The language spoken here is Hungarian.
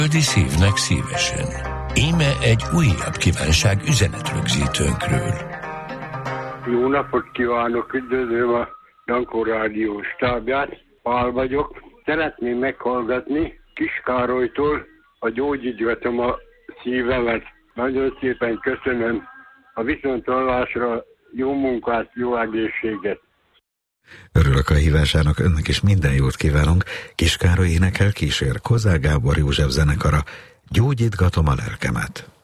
Földi szívnek szívesen. Íme egy újabb kívánság üzenetrögzítőnkről. Jó napot kívánok, üdvözlöm a Dankó Rádió stábját. Pál vagyok. Szeretném meghallgatni Kis Károlytól a Gyógyítgatom a szívemet. Nagyon szépen köszönöm a viszonthallásra, jó munkát, jó egészséget. Örülök a hívásának, önnek is minden jót kívánunk. Kis Károly énekel, kísér Kozák Gábor József zenekara. Gyógyítgatom a lelkemet.